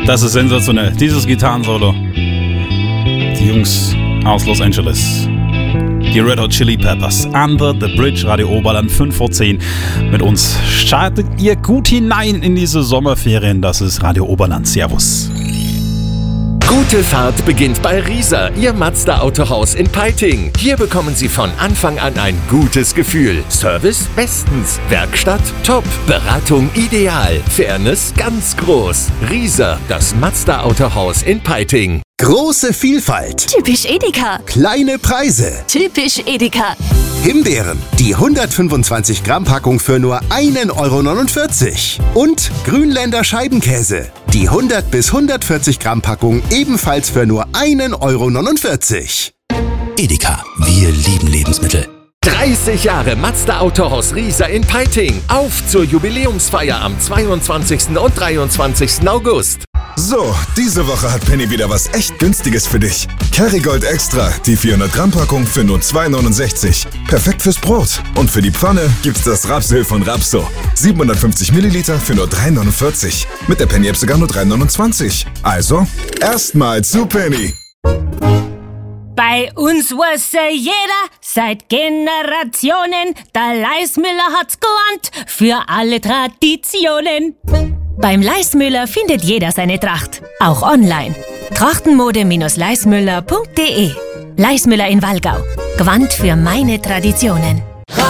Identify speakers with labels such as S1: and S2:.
S1: Das ist sensationell. Dieses Gitarrensolo. Die Jungs aus Los Angeles. Die Red Hot Chili Peppers. Under the Bridge, Radio Oberland, 5 vor 10. Mit uns startet ihr gut hinein in diese Sommerferien. Das ist Radio Oberland. Servus.
S2: Gute Fahrt beginnt bei Rieser, Ihr Mazda-Autohaus in Peiting. Hier bekommen Sie von Anfang an ein gutes Gefühl. Service bestens, Werkstatt top, Beratung ideal, Fairness ganz groß. Rieser, das Mazda-Autohaus in Peiting.
S3: Große Vielfalt.
S4: Typisch Edeka.
S3: Kleine Preise.
S4: Typisch Edeka.
S3: Himbeeren, die 125 Gramm Packung für nur 1,49 €. Und Grünländer Scheibenkäse, die 100 bis 140 Gramm Packung ebenfalls für nur 1,49 €.
S5: Edeka, wir lieben Lebensmittel.
S2: 30 Jahre Mazda Autohaus Rieser in Peiting. Auf zur Jubiläumsfeier am 22. und 23. August.
S6: So, diese Woche hat Penny wieder was echt Günstiges für dich. Kerrygold Extra, die 400 Gramm Packung für nur 2,69 €. Perfekt fürs Brot. Und für die Pfanne gibt's das Rapsöl von Rapso. 750 Milliliter für nur 3,49 €. Mit der Penny-App sogar nur 3,29 €. Also, erstmal zu Penny.
S7: Bei uns wusste jeder seit Generationen, der Leismüller hat's gelernt für alle Traditionen. Beim Leismüller findet jeder seine Tracht, auch online. Trachtenmode-leismüller.de. Leismüller in Wallgau. Gewandt für meine Traditionen.